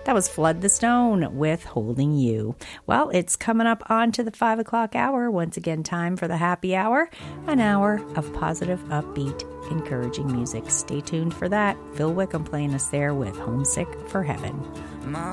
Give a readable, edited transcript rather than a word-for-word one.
That was Flood the Stone with Holding You. Well, it's coming up on to the 5 o'clock hour. Once again, time for the happy hour, an hour of positive, upbeat, encouraging music. Stay tuned for that. Phil Wickham playing us there with Homesick for Heaven.